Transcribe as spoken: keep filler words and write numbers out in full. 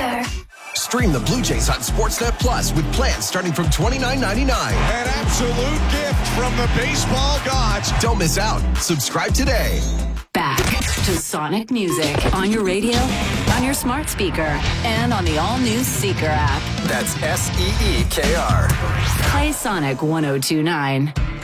Speaker. Stream the Blue Jays on Sportsnet Plus with plans starting from twenty-nine ninety-nine. An absolute gift from the baseball gods. Don't miss out. Subscribe today. Back to Sonic Music on your radio, on your smart speaker, and on the all-new Seeker app. That's S E E K R. Play Sonic one oh two nine.